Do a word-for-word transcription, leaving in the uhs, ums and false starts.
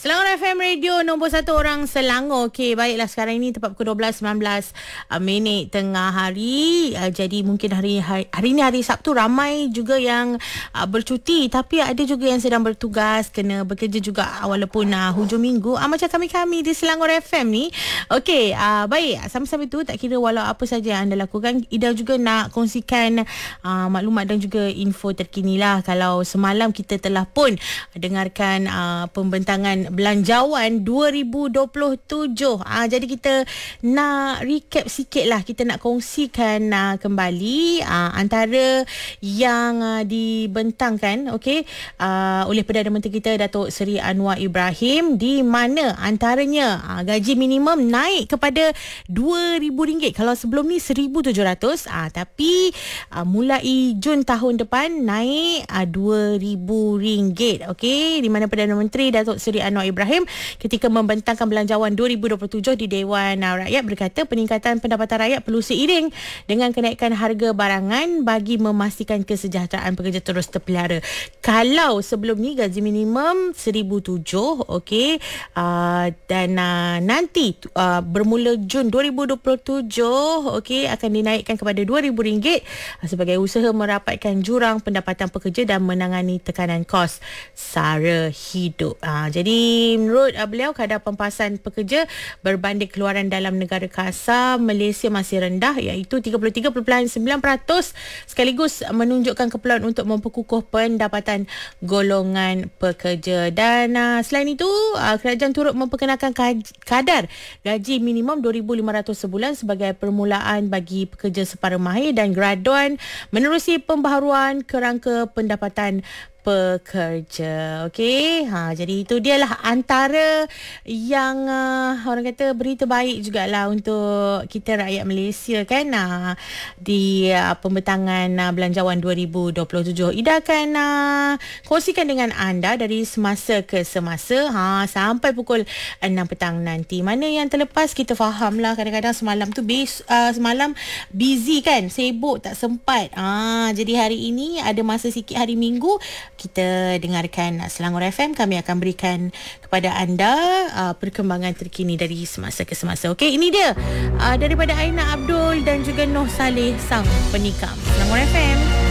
Selangor F M Radio nombor satu orang Selangor. Okey, baiklah, sekarang ini tepat pukul dua belas sembilan belas uh, minit tengah hari. Uh, jadi mungkin hari, hari hari ini hari Sabtu, ramai juga yang uh, bercuti, tapi ada juga yang sedang bertugas, kena bekerja juga walaupun uh, hujung minggu. Uh, macam kami-kami di Selangor F M ni. Okey, uh, baik, sama-sama itu tak kira walau apa saja yang anda lakukan, Ida juga nak kongsikan uh, maklumat dan juga info terkini lah. Kalau semalam kita telah pun dengarkan uh, pembentangan belanjawan dua ribu dua puluh tujuh. Ah, jadi kita nak recap sikit lah. Kita nak kongsikan uh, kembali uh, antara yang uh, dibentangkan okay, uh, oleh Perdana Menteri kita Datuk Seri Anwar Ibrahim, di mana antaranya uh, gaji minimum naik kepada dua ribu ringgit. Kalau sebelum ni seribu tujuh ratus, uh, tapi uh, mulai Jun tahun depan naik uh, dua ribu ringgit. Okay, di mana Perdana Menteri Datuk Seri Anwar Ibrahim ketika membentangkan belanjawan dua ribu dua puluh tujuh di Dewan Rakyat berkata peningkatan pendapatan rakyat perlu seiring dengan kenaikan harga barangan bagi memastikan kesejahteraan pekerja terus terpelihara. Kalau sebelum ni gaji minimum seribu tujuh, okey, uh, dan uh, nanti uh, bermula Jun dua ribu dua puluh tujuh, okey, akan dinaikkan kepada dua ribu ringgit uh, sebagai usaha merapatkan jurang pendapatan pekerja dan menangani tekanan kos sara hidup. Uh, jadi menurut uh, beliau, kadar pempasan pekerja berbanding keluaran dalam negara kasar Malaysia masih rendah, iaitu tiga puluh tiga perpuluhan sembilan peratus, sekaligus menunjukkan keperluan untuk memperkukuh pendapatan golongan pekerja. Dan uh, selain itu, uh, kerajaan turut memperkenalkan kadar gaji minimum dua ribu lima ratus sebulan sebagai permulaan bagi pekerja separuh mahir dan graduan menerusi pembaharuan kerangka pendapatan pekerja. Okey, ha, jadi itu dia lah antara yang uh, orang kata berita baik jugalah untuk kita rakyat Malaysia kan, uh, di uh, pembentangan uh, belanjawan dua ribu dua puluh tujuh. Ida akan uh, kongsikan dengan anda dari semasa ke semasa, ha, sampai pukul enam petang nanti. Mana yang terlepas kita faham lah, kadang-kadang semalam tu base, uh, semalam busy kan, sibuk tak sempat. Ha, jadi hari ini ada masa sikit, hari Minggu kita dengarkan Selangor F M. Kami akan berikan kepada anda uh, perkembangan terkini dari semasa ke semasa. Okey, ini dia uh, daripada Aina Abdul dan juga Noh Saleh sang penikam. Selangor F M.